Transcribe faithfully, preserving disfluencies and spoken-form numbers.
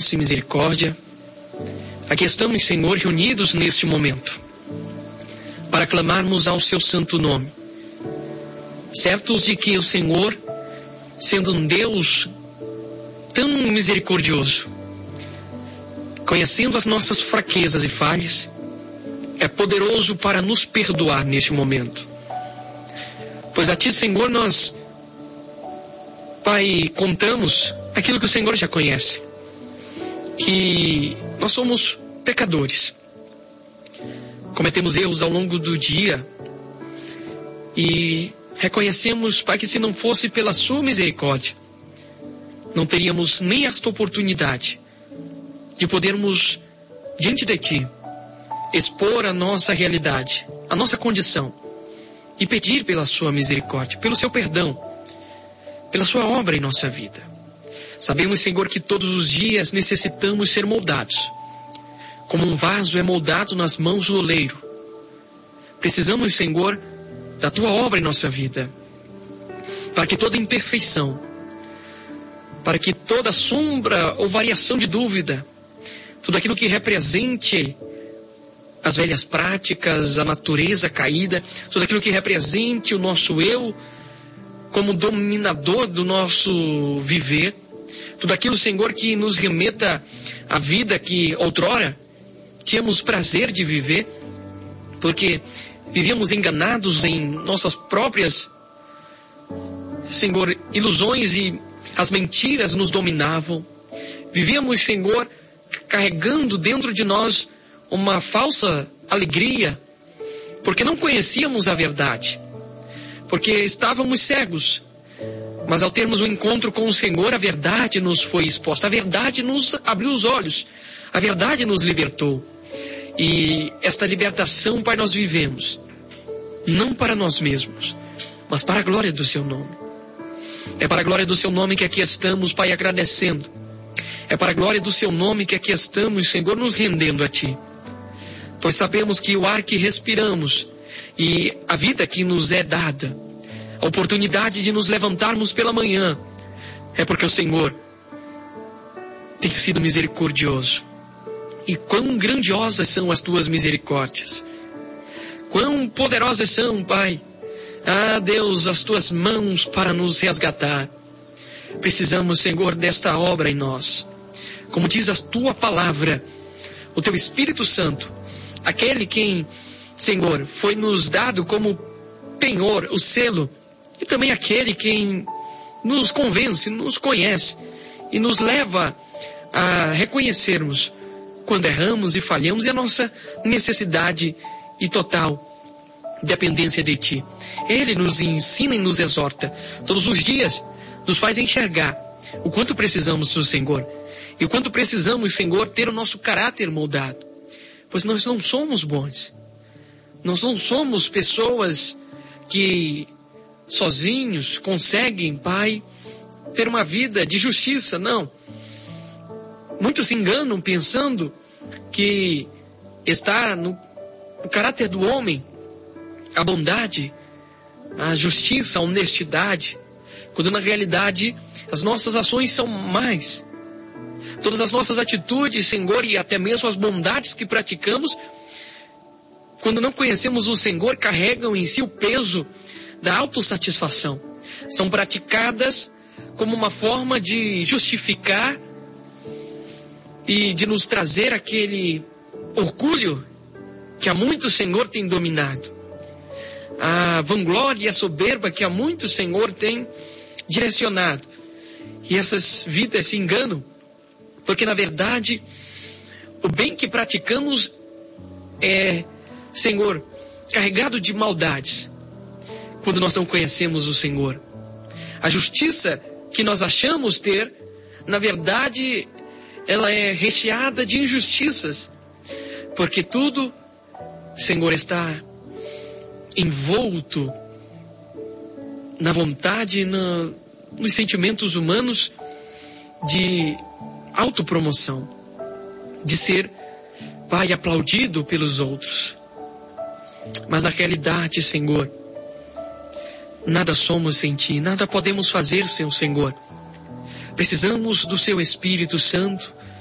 graça e misericórdia, aqui estamos, Senhor, reunidos neste momento, para clamarmos ao Seu santo nome, certos de que o Senhor, sendo um Deus tão misericordioso, conhecendo as nossas fraquezas e falhas, é poderoso para nos perdoar neste momento. Pois a Ti, Senhor, nós, Pai, contamos aquilo que o Senhor já conhece, que nós somos pecadores, cometemos erros ao longo do dia e reconhecemos, Pai, que se não fosse pela Sua misericórdia, não teríamos nem esta oportunidade de podermos, diante de Ti, expor a nossa realidade, a nossa condição, e pedir pela Sua misericórdia, pelo Seu perdão, pela Sua obra em nossa vida. Sabemos, Senhor, que todos os dias necessitamos ser moldados, como um vaso é moldado nas mãos do oleiro. Precisamos, Senhor, da Tua obra em nossa vida, para que toda imperfeição, para que toda sombra ou variação de dúvida, tudo aquilo que represente as velhas práticas, a natureza caída, tudo aquilo que represente o nosso eu como dominador do nosso viver, tudo aquilo, Senhor, que nos remeta à vida que outrora tínhamos prazer de viver, porque vivíamos enganados em nossas próprias, Senhor, ilusões, e as mentiras nos dominavam. Vivíamos, Senhor, carregando dentro de nós uma falsa alegria, porque não conhecíamos a verdade, porque estávamos cegos. Mas ao termos um encontro com o Senhor, a verdade nos foi exposta, a verdade nos abriu os olhos, a verdade nos libertou. E esta libertação, Pai, nós vivemos, não para nós mesmos, mas para a glória do Seu nome. É para a glória do Seu nome que aqui estamos, Pai, agradecendo. É para a glória do Seu nome que aqui estamos, Senhor, nos rendendo a Ti. Pois sabemos que o ar que respiramos e a vida que nos é dada, a oportunidade de nos levantarmos pela manhã, é porque o Senhor tem sido misericordioso. E quão grandiosas são as Tuas misericórdias, quão poderosas são, Pai, ah, Deus, as Tuas mãos para nos resgatar. Precisamos, Senhor, desta obra em nós. Como diz a Tua palavra, o Teu Espírito Santo, aquele quem, Senhor, foi nos dado como penhor, o selo, e também aquele quem nos convence, nos conhece e nos leva a reconhecermos quando erramos e falhamos e a nossa necessidade e total dependência de Ti. Ele nos ensina e nos exorta todos os dias, nos faz enxergar o quanto precisamos do Senhor e o quanto precisamos, Senhor, ter o nosso caráter moldado, pois nós não somos bons, nós não somos pessoas que sozinhos conseguem, Pai, ter uma vida de justiça, não. Muitos se enganam pensando que está no, no caráter do homem a bondade, a justiça, a honestidade, quando na realidade as nossas ações são mais. Todas as nossas atitudes, Senhor, e até mesmo as bondades que praticamos, quando não conhecemos o Senhor, carregam em si o peso da autossatisfação. São praticadas como uma forma de justificar e de nos trazer aquele orgulho que há muito o Senhor tem dominado. A vanglória e a soberba que há muito o Senhor tem direcionado. E essas vidas se enganam, porque na verdade o bem que praticamos é, Senhor, carregado de maldades, quando nós não conhecemos o Senhor. A justiça que nós achamos ter, na verdade, ela é recheada de injustiças, porque tudo, Senhor, está envolto na vontade, na, nos sentimentos humanos de autopromoção, de ser, Pai, aplaudido pelos outros. Mas na realidade, Senhor, nada somos sem Ti, nada podemos fazer sem o Senhor. Precisamos do Seu Espírito Santo